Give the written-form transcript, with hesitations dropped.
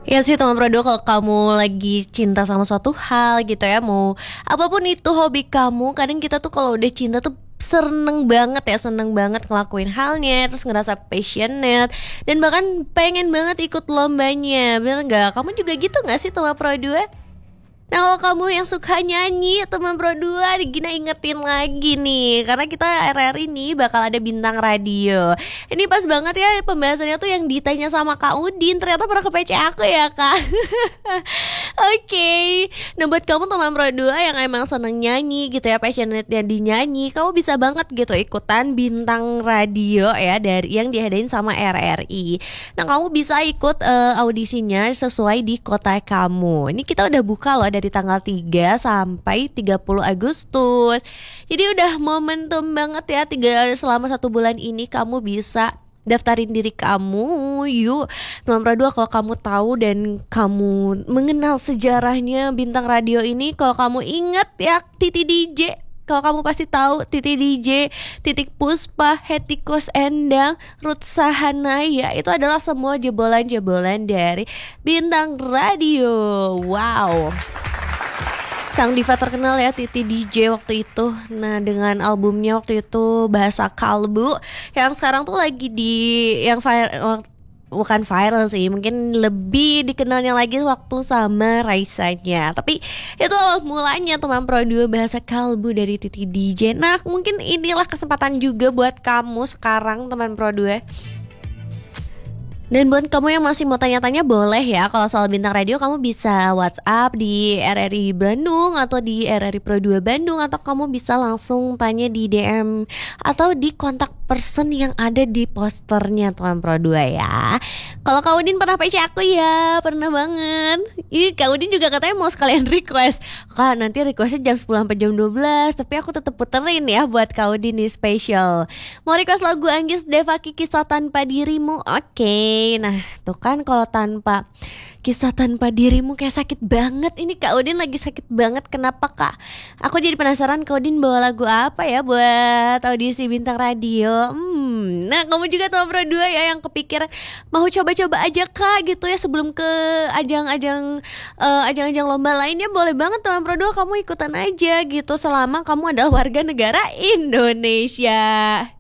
Ya sih teman Prodo, kalau kamu lagi cinta sama suatu hal gitu ya, mau apapun itu hobi kamu, kadang kita tuh kalau udah cinta tuh seneng banget ya, seneng banget ngelakuin halnya, terus ngerasa passionate dan bahkan pengen banget ikut lombanya. Bener nggak? Kamu juga gitu nggak sih teman Prodo? Nah, kalau kamu yang suka nyanyi teman Pro 2, Gina ingetin lagi nih, karena kita RR ini bakal ada bintang radio. Ini pas banget ya pembahasannya tuh yang ditanya sama Kak Udin. Ternyata pernah ke PC aku ya Kak. Oke. Nah, buat kamu teman Pro 2 yang emang seneng nyanyi gitu ya, passionate-nya di nyanyi, kamu bisa banget gitu ikutan bintang radio ya dari yang diadain sama RRI. Nah, kamu bisa ikut audisinya sesuai di kota kamu. Ini kita udah buka loh dari tanggal 3 sampai 30 Agustus. Jadi udah momentum banget ya, selama 1 bulan ini kamu bisa daftarin diri kamu. Yuk teman Pradua, kalau kamu tahu dan kamu mengenal sejarahnya bintang radio ini, kalau kamu ingat ya Titi DJ, kalau kamu pasti tahu Titi DJ, Titik Puspa, Hetty Koes Endang, Ruth Sahanaya, itu adalah semua jebolan-jebolan dari bintang radio. Wow, sang diva terkenal ya Titi DJ waktu itu. Nah, dengan albumnya waktu itu Bahasa Kalbu, yang sekarang tuh lagi di yang viral, bukan viral sih, mungkin lebih dikenalnya lagi waktu sama Raisanya. Tapi itu awal mulanya teman Pro 2, Bahasa Kalbu dari Titi DJ. Nah, mungkin inilah kesempatan juga buat kamu sekarang teman Pro 2. Dan buat kamu yang masih mau tanya-tanya, boleh ya, kalau soal bintang radio kamu bisa WhatsApp di RRI Bandung atau di RRI Pro 2 Bandung, atau kamu bisa langsung tanya di DM atau di kontak person yang ada di posternya teman Pro 2 ya. Kalau Kak Udin pernah PC aku ya, pernah banget. Ih, Kak Udin juga katanya mau sekalian request. Kak, nanti requestnya jam 10 sampai jam 12, tapi aku tetap puterin ya buat Kak Udin nih spesial. Mau request lagu Anggis Deva Kisah Tanpa Dirimu? Oke. Nah, tuh kan kalau tanpa kisah tanpa dirimu kayak sakit banget. Ini Kak Udin lagi sakit banget. Kenapa Kak? Aku jadi penasaran Kak Udin bawa lagu apa ya buat audisi bintang radio. Nah, kamu juga tuh Pro 2 ya yang kepikiran mau coba-coba aja Kak gitu ya sebelum ke ajang-ajang lomba lainnya, boleh banget teman Pro 2 kamu ikutan aja gitu selama kamu adalah warga negara Indonesia.